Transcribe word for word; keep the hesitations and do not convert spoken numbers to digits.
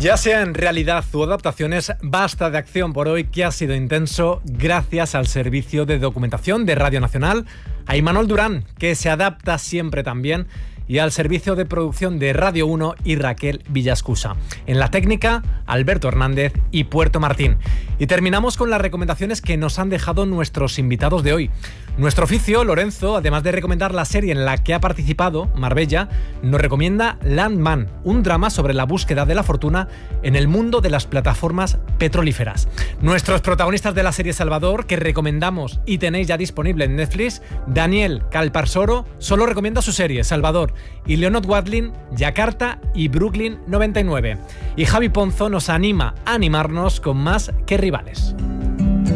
Ya sea en realidad o adaptaciones, basta de acción por hoy, que ha sido intenso gracias al servicio de documentación de Radio Nacional, a Imanol Durán, que se adapta siempre también, y al servicio de producción de Radio uno y Raquel Villascusa. En la técnica, Alberto Hernández y Puerto Martín. Y terminamos con las recomendaciones que nos han dejado nuestros invitados de hoy. Nuestro oficio, Lorenzo, además de recomendar la serie en la que ha participado, Marbella, nos recomienda Landman, un drama sobre la búsqueda de la fortuna en el mundo de las plataformas petrolíferas. Nuestros protagonistas de la serie Salvador, que recomendamos y tenéis ya disponible en Netflix, Daniel Calparsoro solo recomienda su serie Salvador, y Leonard Watling, Yakarta y Brooklyn noventa y nueve. Y Javi Ponzo nos anima a animarnos con más que Rivales.